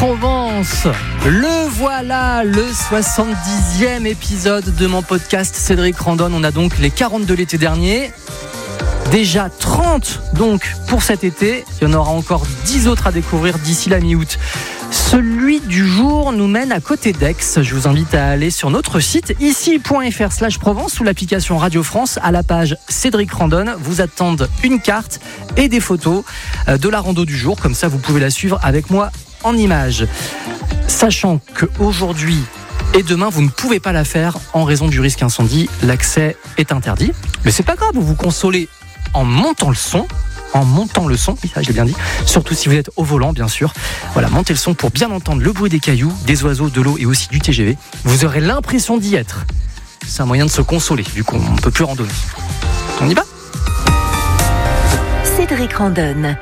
Provence. Le voilà, le 70e épisode de mon podcast Cédric Randonne. On a donc les 40 de l'été dernier. Déjà 30 donc pour cet été. Il y en aura encore 10 autres à découvrir d'ici la mi-août. Celui du jour nous mène à côté d'Aix. Je vous invite à aller sur notre site ici.fr/Provence ou l'application Radio France. À la page Cédric Randonne vous attendent une carte et des photos de la rando du jour. Comme ça, vous pouvez la suivre avec moi en images. Sachant qu'aujourd'hui et demain, vous ne pouvez pas la faire en raison du risque incendie. L'accès est interdit. Mais c'est pas grave, vous vous consolez en montant le son. Oui, ça j'ai bien dit, surtout si vous êtes au volant bien sûr. Voilà, montez le son pour bien entendre le bruit des cailloux, des oiseaux, de l'eau et aussi du TGV. Vous aurez l'impression d'y être. C'est un moyen de se consoler, vu qu'on ne peut plus randonner. On y va ? Cédric Randonne.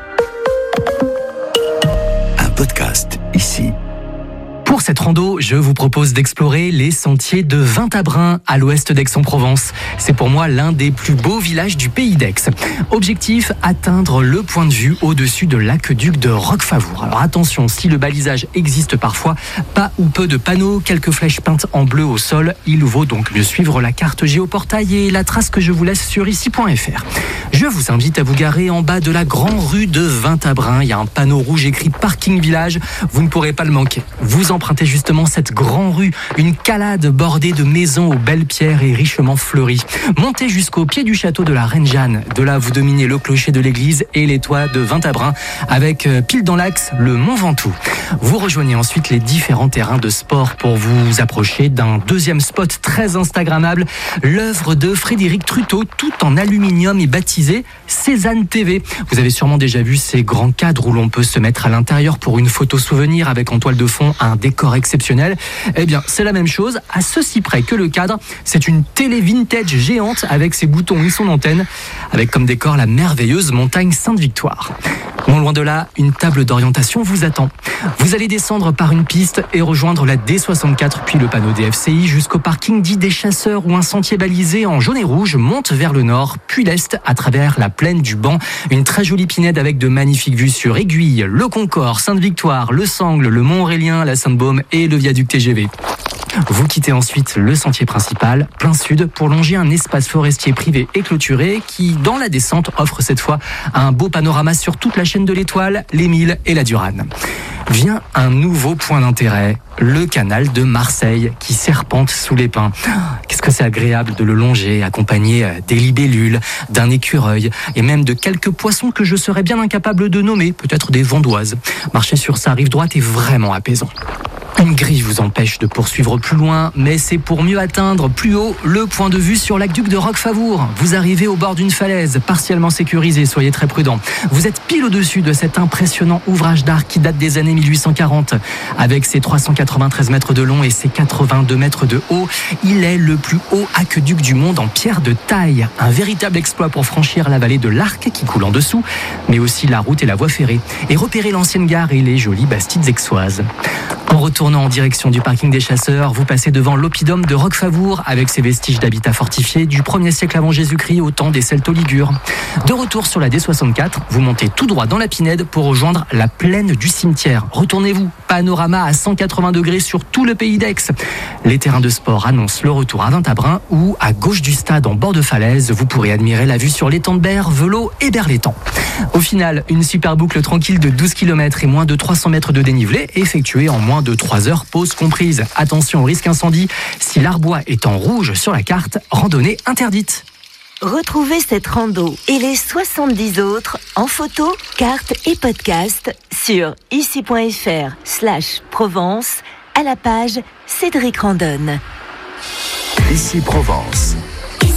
Un podcast ici. Pour cette rando, je vous propose d'explorer les sentiers de Vintabren à l'ouest d'Aix-en-Provence. C'est pour moi l'un des plus beaux villages du pays d'Aix. Objectif, atteindre le point de vue au-dessus de l'aqueduc de Roquefavour. Alors attention, si le balisage existe parfois, pas ou peu de panneaux, quelques flèches peintes en bleu au sol, il vaut donc mieux suivre la carte géoportail et la trace que je vous laisse sur ici.fr. Je vous invite à vous garer en bas de la grande rue de Vintabren. Il y a un panneau rouge écrit Parking Village. Vous ne pourrez pas le manquer. Vous empruntez justement cette grande rue, une calade bordée de maisons aux belles pierres et richement fleuries. Montez jusqu'au pied du château de la Reine Jeanne. De là, vous dominez le clocher de l'église et les toits de Vintabren avec pile dans l'axe le Mont Ventoux. Vous rejoignez ensuite les différents terrains de sport pour vous approcher d'un deuxième spot très instagrammable, l'œuvre de Frédéric Truteau, tout en aluminium et baptisé Cézanne TV. Vous avez sûrement déjà vu ces grands cadres où l'on peut se mettre à l'intérieur pour une photo souvenir avec en toile de fond un décor exceptionnel. Eh bien, c'est la même chose, à ceci près que le cadre, c'est une télé vintage géante avec ses boutons et son antenne, avec comme décor la merveilleuse montagne Sainte-Victoire. Non loin de là, une table d'orientation vous attend. Vous allez descendre par une piste et rejoindre la D64 puis le panneau DFCI jusqu'au parking dit des Chasseurs où un sentier balisé en jaune et rouge monte vers le nord puis l'est à travers la plaine du Ban. Une très jolie pinède avec de magnifiques vues sur Aiguille, le Concorde, Sainte-Victoire, le Sangle, le Mont-Aurélien, la Sainte-Baume et le viaduc TGV. Vous quittez ensuite le sentier principal, plein sud, pour longer un espace forestier privé et clôturé qui, dans la descente, offre cette fois un beau panorama sur toute la chaîne de l'Étoile, les Milles et la Durane. Vient un nouveau point d'intérêt, le canal de Marseille qui serpente sous les pins. Qu'est-ce que c'est agréable de le longer, accompagné des libellules, d'un écureuil et même de quelques poissons que je serais bien incapable de nommer, peut-être des vandoises. Marcher sur sa rive droite est vraiment apaisant. Une grille vous empêche de poursuivre plus loin, mais c'est pour mieux atteindre plus haut le point de vue sur l'aqueduc de Roquefavour. Vous arrivez au bord d'une falaise, partiellement sécurisée, soyez très prudents. Vous êtes pile au-dessus de cet impressionnant ouvrage d'art qui date des années 1840. Avec ses 393 mètres de long et ses 82 mètres de haut, il est le plus haut aqueduc du monde en pierre de taille. Un véritable exploit pour franchir la vallée de l'Arc qui coule en dessous, mais aussi la route et la voie ferrée, et repérer l'ancienne gare et les jolies bastilles aixoises. En retournant en direction du parking des Chasseurs, vous passez devant l'oppidum de Roquefavour avec ses vestiges d'habitat fortifié du 1er siècle avant Jésus-Christ au temps des Celto-Ligures. De retour sur la D64, vous montez tout droit dans la pinède pour rejoindre la plaine du cimetière. Retournez-vous, panorama à 180 degrés sur tout le pays d'Aix. Les terrains de sport annoncent le retour à Vintabren où, à gauche du stade en bord de falaise, vous pourrez admirer la vue sur l'étang de Berre, Velot et Berlétan. Au final, une super boucle tranquille de 12 km et moins de 300 mètres de dénivelé effectuée en moins de 3 heures, pause comprise. Attention au risque incendie, si l'Arbois est en rouge sur la carte, randonnée interdite. Retrouvez cette rando et les 70 autres en photo, carte et podcast sur ici.fr/Provence à la page Cédric Randonne. Ici Provence.